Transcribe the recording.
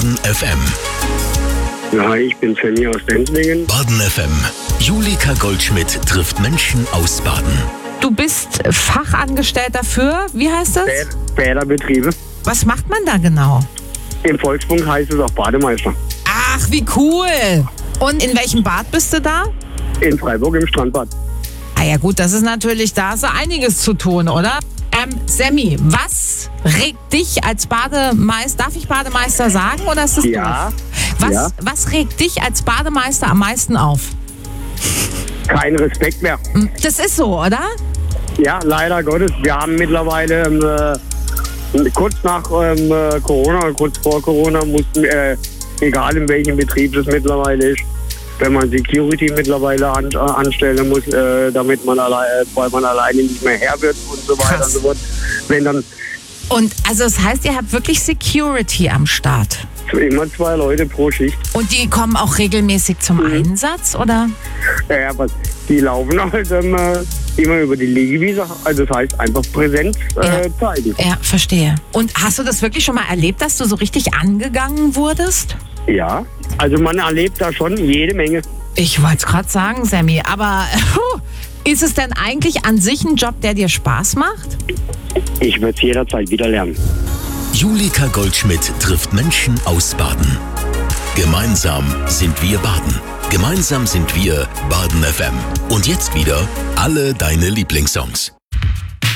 Baden FM. Ja, ich bin Sammy aus Denzlingen. Baden FM. Julika Goldschmidt trifft Menschen aus Baden. Du bist Fachangestellter für, wie heißt das? Bäderbetriebe. Was macht man da genau? Im Volksmund heißt es auch Bademeister. Ach, wie cool. Und in welchem Bad bist du da? In Freiburg im Strandbad. Ah ja gut, das ist natürlich, da hast du einiges zu tun, oder? Sammy, was regt dich als Bademeister, darf ich Bademeister sagen oder ist das Ja. doof? Ja. Was regt dich als Bademeister am meisten auf? Kein Respekt mehr. Das ist so, oder? Ja, leider Gottes. Wir haben mittlerweile kurz nach Corona, kurz vor Corona mussten, egal in welchem Betrieb das mittlerweile ist, wenn man Security mittlerweile anstellen muss, damit man weil man alleine nicht mehr Herr wird und so weiter und so fort. Wenn dann Und also das heißt, ihr habt wirklich Security am Start. immer 2 Leute pro Schicht. Und die kommen auch regelmäßig zum Einsatz, oder? Ja, aber die laufen halt immer über die Liegewiese. Also das heißt einfach Präsenz zeigen. Ja, verstehe. Und hast du das wirklich schon mal erlebt, dass du so richtig angegangen wurdest? Ja, also man erlebt da schon jede Menge. Ich wollte es gerade sagen, Sammy, aber ist es denn eigentlich an sich ein Job, der dir Spaß macht? Ich würde es jederzeit wieder lernen. Julika Goldschmidt trifft Menschen aus Baden. Gemeinsam sind wir Baden. Gemeinsam sind wir Baden FM. Und jetzt wieder alle deine Lieblingssongs.